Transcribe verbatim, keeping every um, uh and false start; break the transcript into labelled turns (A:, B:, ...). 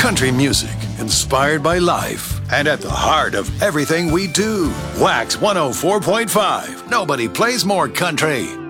A: Country music inspired by life and at the heart of everything we do. Wax one oh four point five. Nobody plays more country.